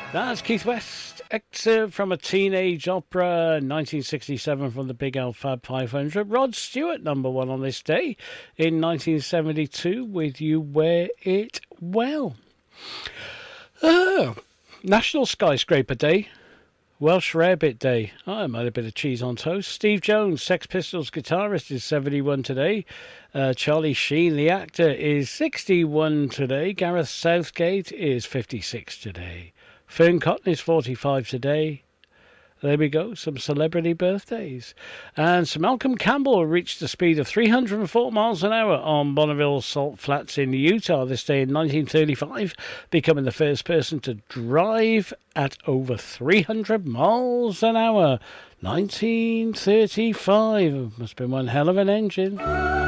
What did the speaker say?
That's Keith West, excerpt from a teenage opera, 1967 from the Big Al Fab 500. Rod Stewart, number one on this day in 1972 with You Wear It Well. National Skyscraper Day. Welsh Rarebit Day. I might have a bit of cheese on toast. Steve Jones, Sex Pistols guitarist, is 71 today. Charlie Sheen, the actor, is 61 today. Gareth Southgate is 56 today. Fern Cotton is 45 today. There we go, some celebrity birthdays. And Sir Malcolm Campbell reached a speed of 304 miles an hour on Bonneville Salt Flats in Utah this day in 1935, becoming the first person to drive at over 300 miles an hour. 1935. Must have been one hell of an engine.